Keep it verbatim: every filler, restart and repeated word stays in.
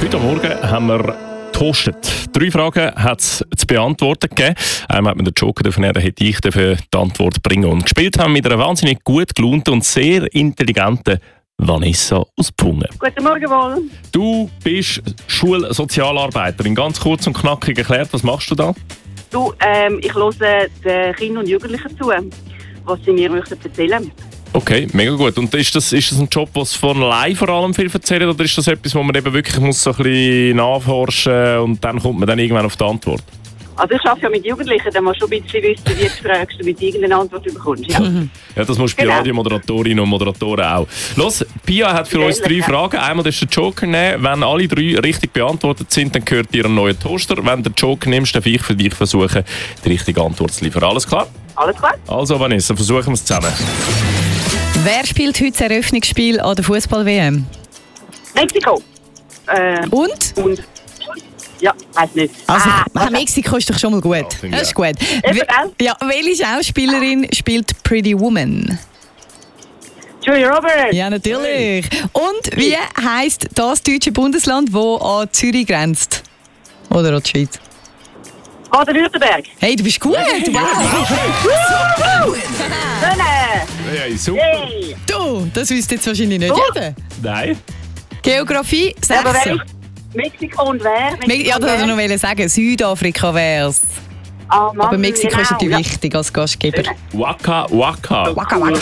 Heute Morgen haben wir toastet. Drei Fragen hat es zu beantworten gegeben. Einmal hat man den Joker dürfen, dann hätte ich dafür die Antwort bringen. Und gespielt haben mit einer wahnsinnig gut gelaunten und sehr intelligenten Vanessa aus Pfungen. Guten Morgen wohl. Du bist Schulsozialarbeiterin. Ganz kurz und knackig erklärt, was machst du da? Du, ähm, ich höre den Kindern und Jugendlichen zu, was sie mir möchten erzählen. Okay, mega gut. Und ist das, ist das ein Job, was von allein vor allem viel erzählt, oder ist das etwas, wo man eben wirklich muss so ein bisschen nachforschen und dann kommt man dann irgendwann auf die Antwort? Also ich arbeite ja mit Jugendlichen, dann musst du schon ein bisschen wissen, wie du fragst, damit du irgendeine Antwort bekommst. Ja, ja das musst du genau. bei Radiomoderatorinnen und Moderatoren auch. Los, Pia hat für uns drei ja. Fragen. Einmal darfst du den Joker nehmen. Wenn alle drei richtig beantwortet sind, dann gehört dir ein neuer Toaster. Wenn du den Joker nimmst, darf ich für dich versuchen, die richtige Antwort zu liefern. Alles klar? Alles klar. Also Vanessa, versuchen wir es zusammen. Wer spielt heute das Eröffnungsspiel an der Fußball-W M? Mexiko. Äh, Und? und? Ja, weiß nicht. Also, ah, Mexiko ist doch schon mal gut. Ja, das ist gut. Eben, We- ja, welche Schauspielerin spielt Pretty Woman? Julia Roberts. Ja, natürlich. Und wie heisst das deutsche Bundesland, das an Zürich grenzt? Oder an die Schweiz? Baden-Württemberg. Hey, du bist gut. Wow. Schöne. Hey, super. Hey. Du, das wüsste jetzt wahrscheinlich nicht Gut. jeder. Nein. Geografie, Aber wer sechs. ist Mexiko und wer? Mexiko Ja, und das wollte wer? ich noch sagen. Südafrika wär's. Ah, Mann, Aber Mexiko ist genau. natürlich Ja. wichtig als Gastgeber. Waka Waka. Waka, waka.